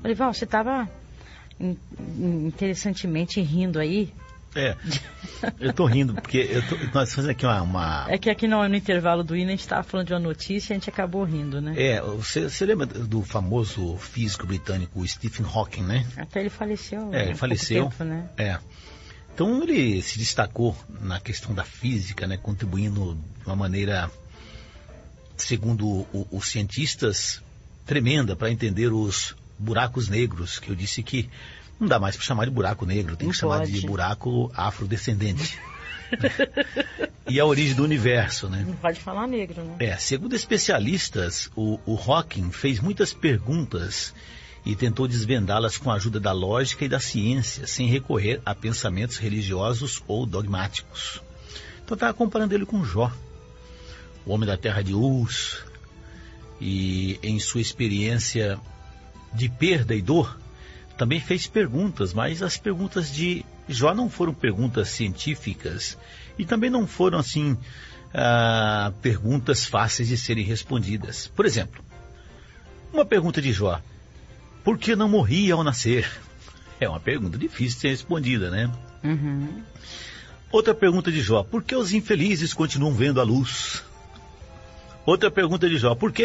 Falei, Val, você estava interessantemente rindo aí? Eu tô rindo, porque nós fazemos aqui uma... É que aqui no intervalo do hino a gente estava falando de uma notícia e a gente acabou rindo, né? Você lembra do famoso físico britânico Stephen Hawking, né? Até ele faleceu. Ele faleceu. Pouco tempo, né? Então ele se destacou na questão da física, né? Contribuindo de uma maneira, segundo os cientistas, tremenda para entender os buracos negros, que eu disse que não dá mais para chamar de buraco negro, tem que chamar de buraco afrodescendente. E a origem do universo, né? Não pode falar negro, né? Segundo especialistas, o Hawking fez muitas perguntas e tentou desvendá-las com a ajuda da lógica e da ciência, sem recorrer a pensamentos religiosos ou dogmáticos. Então estava comparando ele com Jó, o homem da terra de Uz, e em sua experiência de perda e dor, também fez perguntas, mas as perguntas de Jó não foram perguntas científicas e também não foram, assim, perguntas fáceis de serem respondidas. Por exemplo, uma pergunta de Jó: por que não morri ao nascer? É uma pergunta difícil de ser respondida, né? Uhum. Outra pergunta de Jó: por que os infelizes continuam vendo a luz? Outra pergunta de Jó: por que